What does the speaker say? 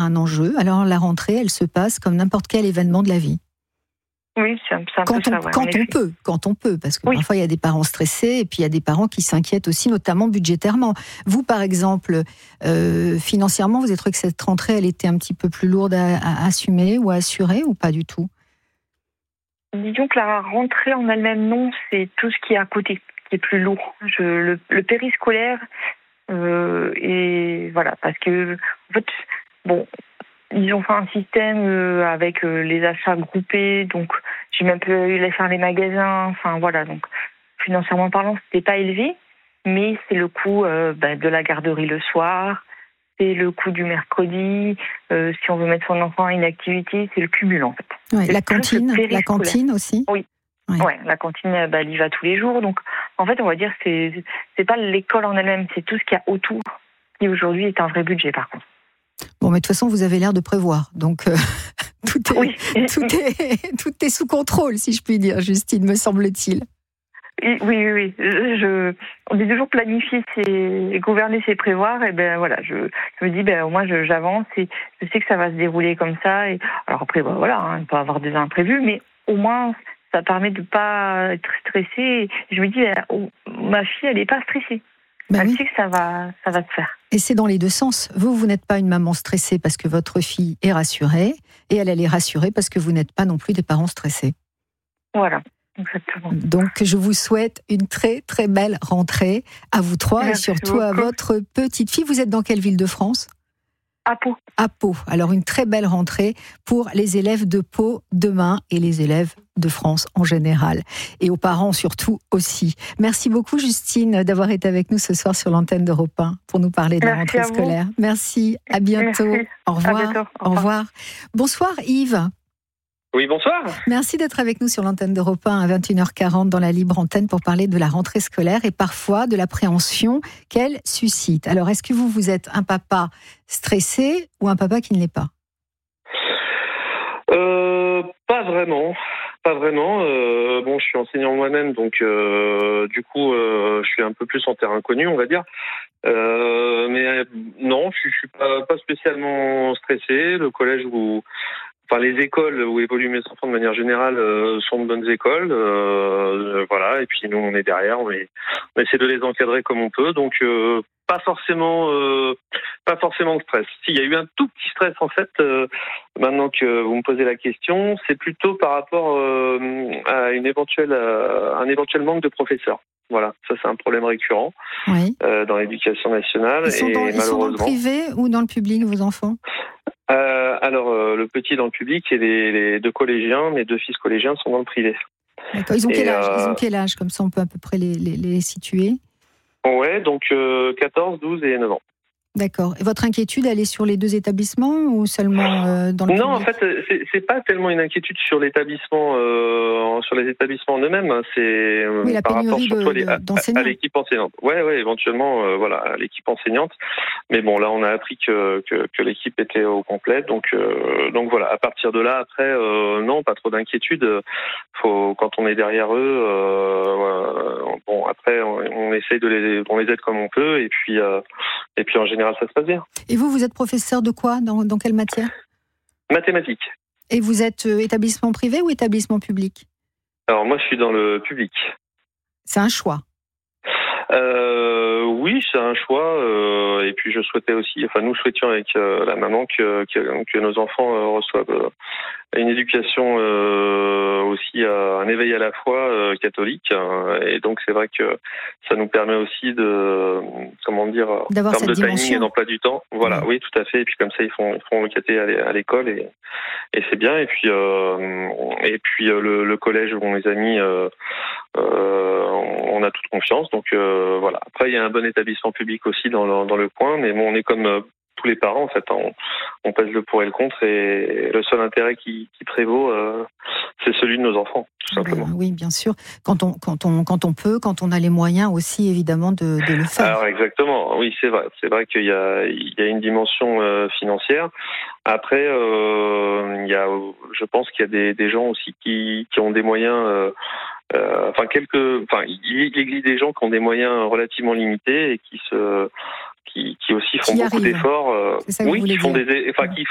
un enjeu, alors la rentrée, elle se passe comme n'importe quel événement de la vie. Oui, c'est un peu ça. Quand on peut, parce que parfois il y a des parents stressés et puis il y a des parents qui s'inquiètent aussi, notamment budgétairement. Vous, par exemple, financièrement, vous avez trouvé que cette rentrée, elle était un petit peu plus lourde à assumer ou à assurer ou pas du tout? Disons que la rentrée en elle-même, non, c'est tout ce qui est à côté qui est plus lourd. Le périscolaire, et voilà, parce que en fait, bon. Ils ont fait un système avec les achats groupés, donc j'ai même pu aller faire les magasins. Enfin voilà, donc financièrement parlant, c'était pas élevé, mais c'est le coût de la garderie le soir, c'est le coût du mercredi. Si on veut mettre son enfant à une activité, c'est le cumul en fait. Ouais, la cantine aussi. Oui. Ouais, la cantine, elle y va tous les jours. Donc en fait, on va dire c'est pas l'école en elle-même, c'est tout ce qu'il y a autour qui aujourd'hui est un vrai budget par contre. Bon, mais de toute façon, vous avez l'air de prévoir, donc tout est sous contrôle, si je puis dire, Justine, me semble-t-il. Oui. On est toujours planifié, c'est gouverner, c'est prévoir. Et ben voilà, je me dis, au moins j'avance et je sais que ça va se dérouler comme ça. Et alors après, il peut y avoir des imprévus, mais au moins ça permet de pas être stressé. Je me dis, ma fille, elle n'est pas stressée. Elle sait que ça va se faire. Et c'est dans les deux sens. Vous n'êtes pas une maman stressée parce que votre fille est rassurée, et elle est rassurée parce que vous n'êtes pas non plus des parents stressés. Voilà, exactement. Donc, je vous souhaite une très, très belle rentrée à vous trois. Merci et surtout beaucoup. À votre petite fille. Vous êtes dans quelle ville de France ? À Pau. À Pau. Alors, une très belle rentrée pour les élèves de Pau demain et les élèves de France en général. Et aux parents surtout aussi. Merci beaucoup, Justine, d'avoir été avec nous ce soir sur l'antenne d'Europe 1 pour nous parler de la rentrée scolaire. Merci, à bientôt. Merci. Au revoir. À bientôt. Au revoir. Bonsoir, Yves. Oui, bonsoir. Merci d'être avec nous sur l'antenne d'Europe 1 à 21h40 dans la libre antenne pour parler de la rentrée scolaire et parfois de l'appréhension qu'elle suscite. Alors, est-ce que vous êtes un papa stressé ou un papa qui ne l'est pas ? Pas vraiment. Je suis enseignant moi-même, donc du coup, je suis un peu plus en terrain connu, on va dire. Mais non, je suis pas spécialement stressé. Le collège les écoles où évoluent mes enfants de manière générale sont de bonnes écoles, voilà. Et puis nous, on est derrière, on essaie de les encadrer comme on peut, donc pas forcément de stress. S'il y a eu un tout petit stress en fait, maintenant que vous me posez la question, c'est plutôt par rapport à un éventuel manque de professeurs. Voilà, ça c'est un problème récurrent dans l'éducation nationale. Ils sont dans le privé ou dans le public, vos enfants ? Le petit dans le public et les deux collégiens, mes deux fils collégiens sont dans le privé. D'accord. Ils ont quel âge ? Comme ça, on peut à peu près les situer. Ouais, donc 14, 12 et 9 ans. D'accord. Et votre inquiétude, elle est sur les deux établissements ou seulement dans le Non, public ? en fait, c'est pas tellement une inquiétude sur l'établissement, sur les établissements en eux-mêmes. C'est la par rapport surtout d'enseignants. à l'équipe enseignante. Ouais, éventuellement, à l'équipe enseignante. Mais bon, là, on a appris que l'équipe était au complet. Donc voilà. À partir de là, après, non, pas trop d'inquiétude. Quand on est derrière eux, après, on essaye on les aide comme on peut, et puis en général, ça se passe bien. Et vous êtes professeur de quoi ? Dans quelle matière ? Mathématiques. Et vous êtes établissement privé ou établissement public ? Alors moi, je suis dans le public. C'est un choix. Oui, c'est un choix. Et puis nous souhaitions avec la maman que nos enfants reçoivent une éducation aussi, un éveil à la foi catholique. Et donc c'est vrai que ça nous permet aussi d'avoir cette de dimension. timing et d'emploi du temps. Voilà, oui, tout à fait. Et puis comme ça, ils font le caté à l'école et c'est bien. Et puis le collège où on les a mis, on a toute confiance. Donc voilà. Après, il y a un bon établissement public aussi dans le coin, mais bon, on est comme tous les parents, en fait, on pèse le pour et le contre, et le seul intérêt qui prévaut, c'est celui de nos enfants, tout simplement. Oui, bien sûr. Quand on peut, quand on a les moyens aussi, évidemment, de le faire. Alors exactement, oui, c'est vrai. C'est vrai qu'il y a une dimension financière. Après, je pense qu'il y a des gens aussi qui ont des moyens. Il existe des gens qui ont des moyens relativement limités et qui aussi font beaucoup d'efforts, qui